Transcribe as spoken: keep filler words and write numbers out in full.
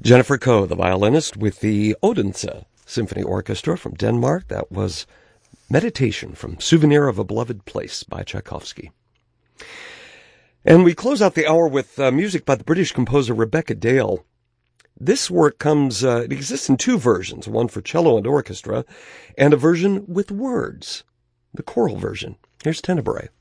Jennifer Koh, the violinist with the Odense Symphony Orchestra from Denmark. That was Meditation from Souvenir of a Beloved Place by Tchaikovsky. And we close out the hour with uh, music by the British composer Rebecca Dale. This work comes, uh, it exists in two versions, one for cello and orchestra, and a version with words, the choral version. Here's Tenebrae.